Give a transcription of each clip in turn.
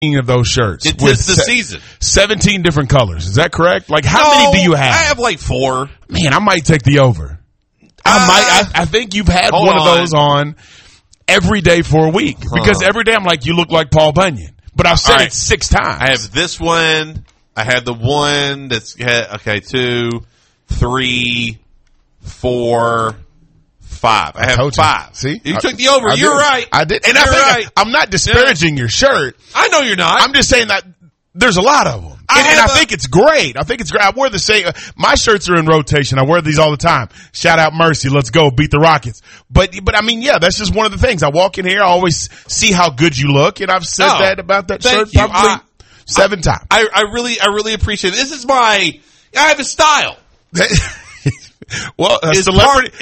of those shirts. It's the season. 17 different colors. Is that correct? Like, how many do you have? I have like 4. Man, I might take the over. I think you've had one of those on every day for a week. Because every day I'm like, you look like Paul Bunyan. But I've said it 6 times. I have this one. I have the one that's, 2, 3, 4, 5. I have 5. See? You took the over. You're right. I did. And I'm not disparaging your shirt. I know you're not. I'm just saying that there's a lot of them. And I think it's great. I wear the same. My shirts are in rotation. I wear these all the time. Shout out Mercy. Let's go. Beat the Rockets. But I mean, yeah, that's just one of the things. I walk in here. I always see how good you look. And I've said that about that shirt probably 7 times. I really appreciate it. This is I have a style. Well, a celebrity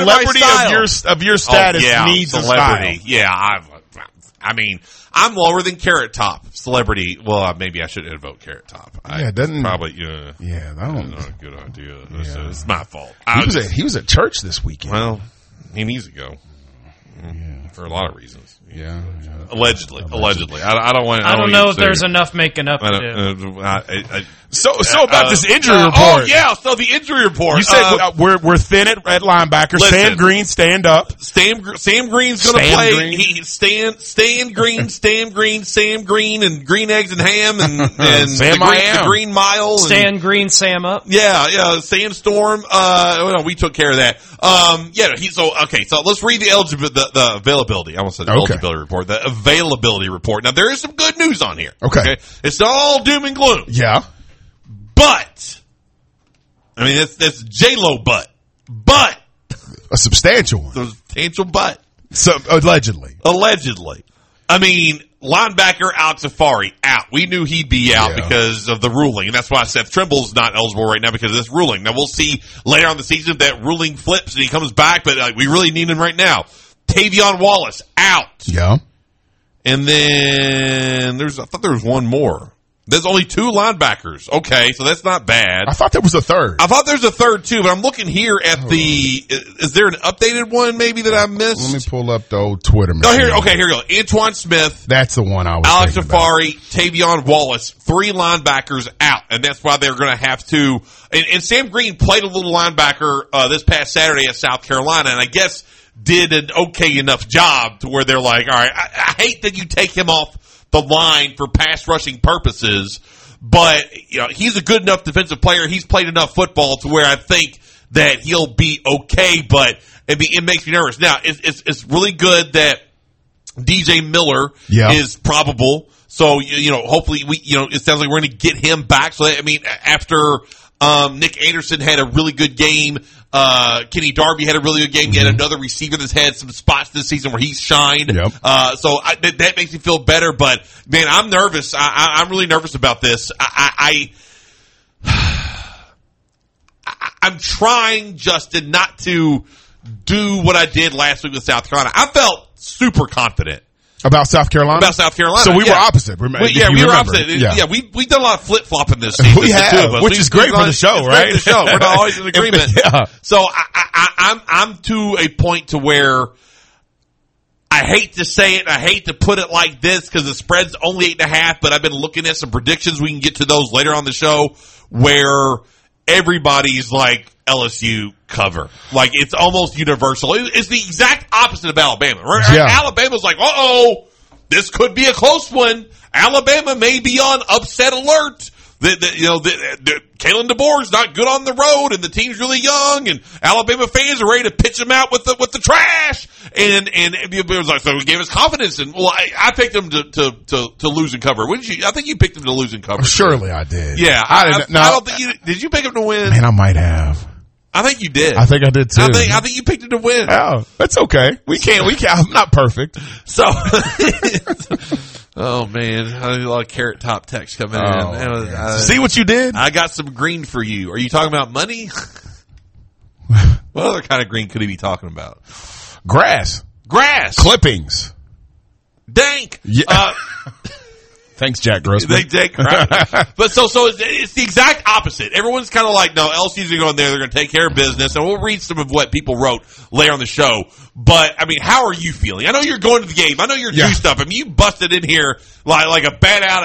of your status needs a style. Yeah, I mean, I'm lower than Carrot Top celebrity. Well, maybe I shouldn't vote Carrot Top. It doesn't probably. That don't. Not a good idea. It's my fault. He was at church this weekend. Well, he needs to go for a lot of reasons. Yeah. Allegedly. I don't know if there's enough making up to do. So about this injury report. Oh yeah, so the injury report. You said we're thin at linebacker. Listen, Sam Green, stand up. Sam Green's going to play. Stan Green, and green eggs and ham and the Green Mile. Stan Green, Sam up. Yeah, Sandstorm. We took care of that. So let's read the availability. I almost said eligibility report. The availability report. Now there is some good news on here. Okay. It's not all doom and gloom. Yeah. But, I mean, that's J-Lo but a substantial one. A substantial but. So, allegedly. I mean, linebacker Alex Afari out. We knew he'd be out because of the ruling, and that's why Seth Trimble's not eligible right now because of this ruling. Now, we'll see later on in the season if that ruling flips and he comes back, but we really need him right now. Tavion Wallace out. Yeah. And then I thought there was one more. There's only 2 linebackers. Okay, so that's not bad. I thought there was a third. I thought there's a third too, but I'm looking here at is there an updated one maybe that I missed? Let me pull up the old Twitter machine. Here we go. Antoine Smith. That's the one I was Alex Afari, about. Tavion Wallace, 3 linebackers out, and that's why they're going to have to. And Sam Green played a little linebacker this past Saturday at South Carolina, and I guess did an okay enough job to where they're like, all right, I hate that you take him off the line for pass rushing purposes, but he's a good enough defensive player. He's played enough football to where I think that he'll be okay, but it makes me nervous. Now, it's really good that DJ Miller is probable. So, hopefully it sounds like we're going to get him back. So, after Nick Anderson had a really good game, Kenny Darby had a really good game. He had another receiver that's had some spots this season where he's shined. Yep. That makes me feel better. But man, I'm nervous. I'm really nervous about this. I'm trying, Justin, not to do what I did last week with South Carolina. I felt super confident. About South Carolina? So we were opposite. We were opposite. Yeah, we've done a lot of flip-flopping this season. We have, which is great for the show, right? Great for the show. We're not always in agreement. So I'm to a point to where I hate to say it. I hate to put it like this because the spread's only 8.5, but I've been looking at some predictions. We can get to those later on the show where everybody's like LSU cover. Like, it's almost universal. It's the exact opposite of Alabama. Right? Yeah. Alabama's like, this could be a close one. Alabama may be on upset alert. Kalen DeBoer's not good on the road, and the team's really young, and Alabama fans are ready to pitch him out with the trash. And it was like, so we gave us confidence. And I picked them to lose and cover. Wouldn't you? I think you picked them to lose and cover. Surely I did. Yeah, I don't think did you pick them to win? Man, I might have. I think you did. I think I did too. I think you picked it to win. Oh, that's okay. We can't. I'm not perfect. So. Oh man, I had a lot of Carrot Top text coming in. See what you did? I got some green for you. Are you talking about money? What other kind of green could he be talking about? Grass. Clippings. Dank. Yeah. Thanks, Jack Grossman. But so it's the exact opposite. Everyone's kind of like, no, LSU's going to go in there. They're going to take care of business. And we'll read some of what people wrote later on the show. But, I mean, how are you feeling? I know you're going to the game. I know you're juiced up. I mean, you busted in here like a bat out